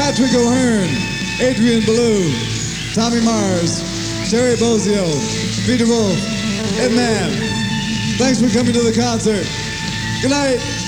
Patrick O'Hearn, Adrian Ballou, Tommy Mars, Terry Bozzio, Peter Wolf, Ed Mann. Thanks for coming to the concert. Good night.